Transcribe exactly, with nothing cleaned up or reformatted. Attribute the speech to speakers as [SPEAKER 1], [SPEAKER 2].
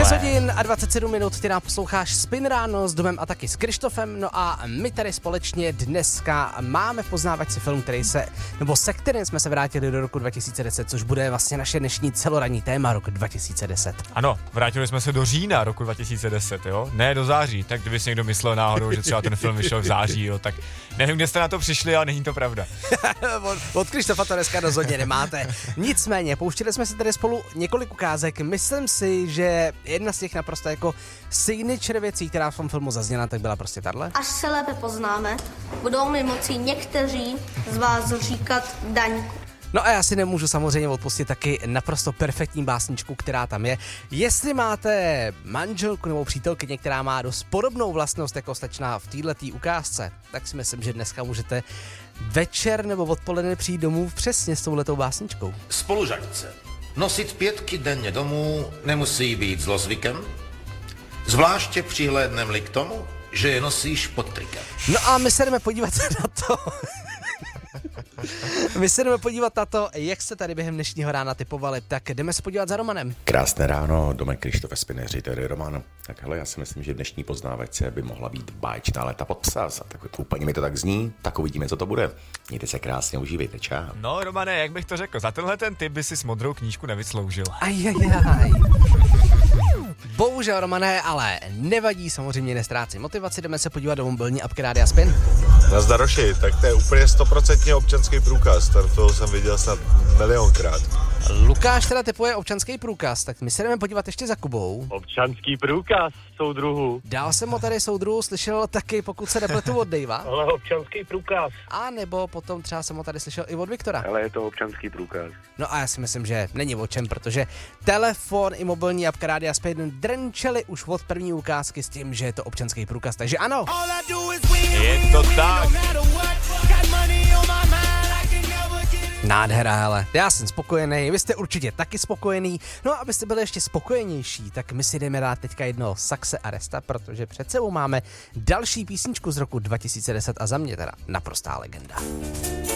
[SPEAKER 1] šest hodin a dvacet sedm minut, ty nám posloucháš Spin ráno s Domem a taky s Krištofem, no a my tady společně dneska máme v poznávačce film, který se, nebo se kterým jsme se vrátili do roku dva tisíce deset, což bude vlastně naše dnešní celoranní téma rok dva tisíce deset.
[SPEAKER 2] Ano, vrátili jsme se do října roku dva tisíce deset, jo? Ne do září, tak kdyby si někdo myslel náhodou, že třeba ten film vyšel v září, jo, tak nevím, kde jste na to přišli, ale není to pravda.
[SPEAKER 1] od, od Krištofa to dneska rozhodně nemáte. Nicméně, pouštili jsme se tady spolu několik ukázek. Myslím si, že jedna z těch naprosto jako signature věcí, která v tom filmu zazněla, tak byla prostě tahle.
[SPEAKER 3] Až se lépe poznáme, budou mi moci někteří z vás říkat Daňku.
[SPEAKER 1] No a já si nemůžu samozřejmě odpustit taky naprosto perfektní básničku, která tam je. Jestli máte manželku nebo přítelkyně, která má dost podobnou vlastnost jako slečna v této ukázce, tak si myslím, že dneska můžete večer nebo odpoledne přijít domů přesně s touhletou básničkou.
[SPEAKER 4] Spolužačce. Nosit pětky denně domů nemusí být zlozvykem, zvláště přihlédnem-li k tomu, že je nosíš pod trikem.
[SPEAKER 1] No a my se jdeme podívat na to... My se jdeme podívat na to, jak se tady během dnešního rána typovali, tak jdeme se podívat za Romanem.
[SPEAKER 5] Krásné ráno, Domek, Krištof, Spineři, tady Roman. Tak hele, já si myslím, že dnešní poznávačce by mohla být báječná léta pod psas. A tak úplně mi to tak zní, tak uvidíme, co to bude. Mějte se krásně, užívejte, čau.
[SPEAKER 2] No, Romane, jak bych to řekl, za tenhle ten tip by si s modrou knížku nevysloužil.
[SPEAKER 1] Ajajaj. Bohužel, Romané, ale nevadí, samozřejmě nestrácí motivaci, jdeme se podívat do mobilní apky Rádia Spin.
[SPEAKER 6] Nazdar, Roši, tak to je úplně stoprocentně občanský průkaz, ten film jsem viděl snad milionkrát.
[SPEAKER 1] Lukáš teda typuje občanský průkaz, tak my se jdeme podívat ještě za Kubou.
[SPEAKER 7] Občanský průkaz, soudruhu.
[SPEAKER 1] Dál jsem ho tady soudruhu slyšel taky, pokud se nepletu, od Dejva.
[SPEAKER 7] Ale občanský průkaz.
[SPEAKER 1] A nebo potom třeba jsem ho tady slyšel i od Viktora.
[SPEAKER 7] Ale je to občanský průkaz.
[SPEAKER 1] No a já si myslím, že není o čem, protože telefon i mobilní apka Rádia Spin drnčeli už od první ukázky s tím, že je to občanský průkaz, takže ano.
[SPEAKER 2] Je to tak.
[SPEAKER 1] Nádhera, hele. Já jsem spokojený, vy jste určitě taky spokojený. No a abyste byli ještě spokojenější, tak my si jdeme dát teďka jednoho Saxe a Resta, protože před sebou máme další písničku z roku dva tisíce deset a za mě teda naprostá legenda.